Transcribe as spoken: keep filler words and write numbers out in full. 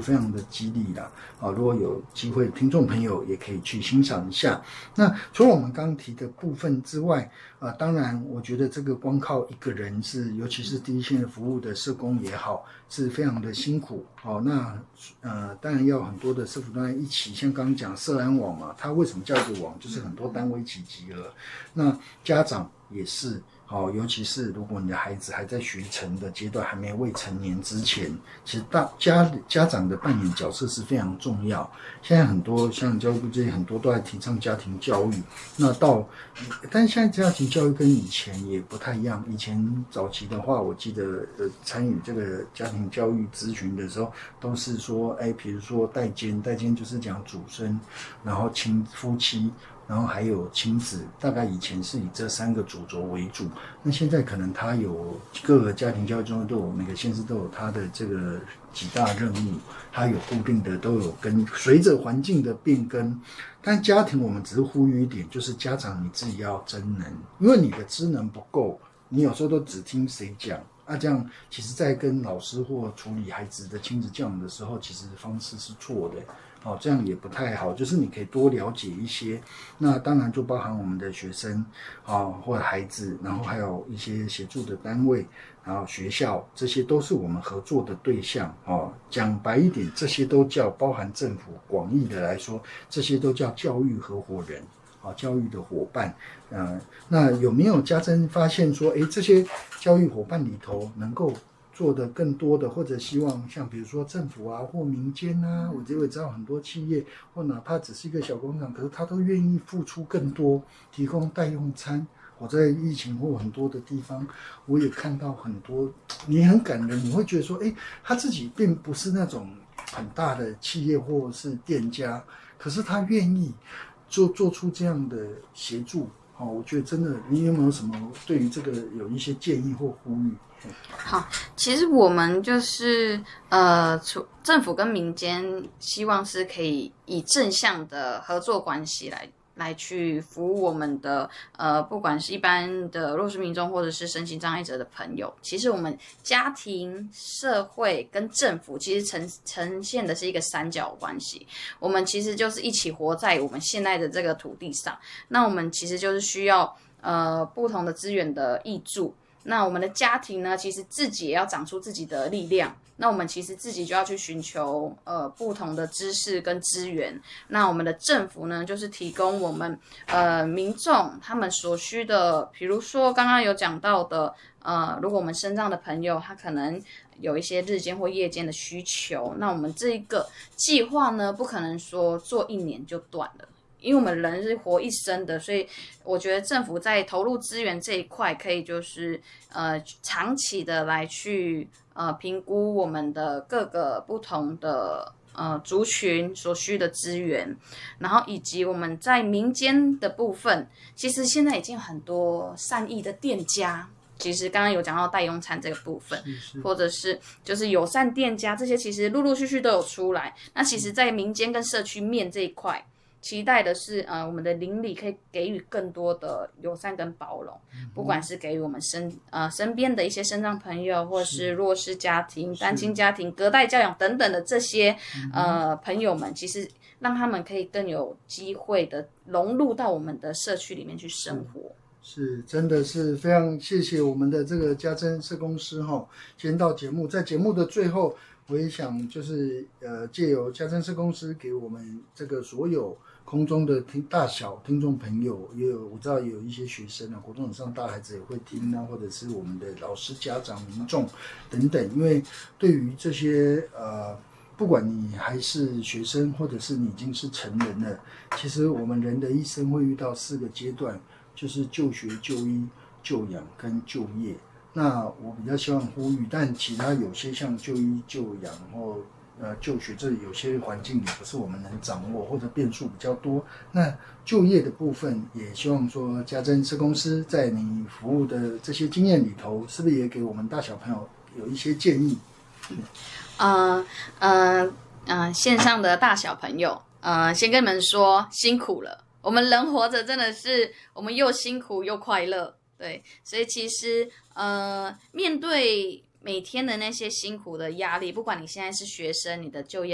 非常的激励啦。啊，如果有机会，听众朋友也可以去欣赏一下。那除了我们刚刚提的部分之外，啊，当然我觉得这个光靠一个人是，尤其是第一线的服务的社工也好，是非常的辛苦。哦，那呃，当然要很多的社福单位一起，像刚刚讲社安网嘛，它为什么叫一个网，就是很多单位一起集合。那家长也是。哦，尤其是如果你的孩子还在学成的阶段，还没未成年之前，其实大家家长的扮演角色是非常重要。现在很多像教育部这些很多都在提倡家庭教育，那到，但是现在家庭教育跟以前也不太一样。以前早期的话，我记得呃参与这个家庭教育咨询的时候，都是说，哎，比如说代间，代间就是讲祖孙，然后亲夫妻。然后还有亲子，大概以前是以这三个主轴为主。那现在可能它有各个家庭教育中心都有，每个县市都有它的这个几大任务，它有固定的，都有跟随着环境的变更。但家庭我们只是呼吁一点，就是家长你自己要真能，因为你的知能不够，你有时候都只听谁讲。啊，这样其实在跟老师或处理孩子的亲子教养的时候，其实方式是错的。哦，这样也不太好，就是你可以多了解一些，那当然就包含我们的学生啊、哦，或者孩子，然后还有一些协助的单位，然后学校，这些都是我们合作的对象哦。讲白一点，这些都叫包含政府广义的来说，这些都叫教育合伙人啊、哦，教育的伙伴。呃，那有没有家珍发现说，诶，这些教育伙伴里头能够做的更多的，或者希望像比如说政府啊或民间啊，我就会知道很多企业或哪怕只是一个小工厂，可是他都愿意付出更多，提供代用餐。我在疫情或很多的地方，我也看到很多，你很感人，你会觉得说，哎，他自己并不是那种很大的企业或是店家，可是他愿意做做出这样的协助。好、哦，我觉得真的，你有没有什么对于这个有一些建议或呼吁？ 好，其实我们就是呃，政府跟民间希望是可以以正向的合作关系来来去服务我们的呃，不管是一般的弱势民众或者是身心障碍者的朋友。其实我们家庭、社会跟政府其实呈呈现的是一个三角关系。我们其实就是一起活在我们现在的这个土地上。那我们其实就是需要呃不同的资源的挹注。那我们的家庭呢，其实自己也要长出自己的力量。那我们其实自己就要去寻求呃不同的知识跟资源。那我们的政府呢，就是提供我们呃民众他们所需的，比如说刚刚有讲到的，呃，如果我们身障的朋友他可能有一些日间或夜间的需求，那我们这个计划呢，不可能说做一年就断了。因为我们人是活一生的，所以我觉得政府在投入资源这一块，可以就是呃长期的来去呃评估我们的各个不同的呃族群所需的资源，然后以及我们在民间的部分，其实现在已经很多善意的店家。其实刚刚有讲到代用餐这个部分， 是是或者是就是友善店家，这些其实陆陆续续都有出来。那其实在民间跟社区面这一块，期待的是，呃，我们的邻里可以给予更多的友善跟包容，嗯、不管是给予我们身呃身边的一些身障朋友，或是弱势家庭、单亲家庭、隔代教养等等的这些呃朋友们，其实让他们可以更有机会的融入到我们的社区里面去生活。 是，真的是非常谢谢我们的这个家珍社工师哈，今天到节目，在节目的最后，我也想就是呃借由家珍社工师给我们这个所有空中的听大小听众朋友，也有我知道也有一些学生啊，国中以上大孩子也会听啊，或者是我们的老师、家长、民众等等，因为对于这些呃。不管你还是学生，或者是你已经是成人了，其实我们人的一生会遇到四个阶段，就是就学、就医、就养跟就业。那我比较希望呼吁，但其他有些像就医、就养或呃就学，这有些环境也不是我们能掌握，或者变数比较多。那就业的部分，也希望说家珍社工师在你服务的这些经验里头，是不是也给我们大小朋友有一些建议？ 呃呃呃，线上的大小朋友，呃，先跟你们说辛苦了。我们人活着真的是，我们又辛苦又快乐，对，所以其实呃，面对每天的那些辛苦的压力，不管你现在是学生，你的就业